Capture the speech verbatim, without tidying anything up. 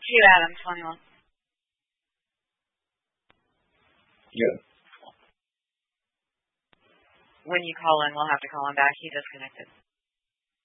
you, Adam. twenty-one. Yeah. When you call in, we'll have to call him back. He disconnected.